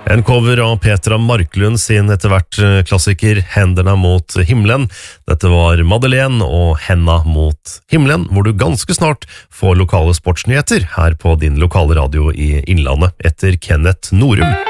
En cover av Petra Marklund sin etter hvert klassiker Hendene mot himmelen. Dette var Madeleine og Henda mot himmelen, hvor du ganske snart får lokale sportsnyheter her på din lokale radio i Innlandet etter Kenneth Norum.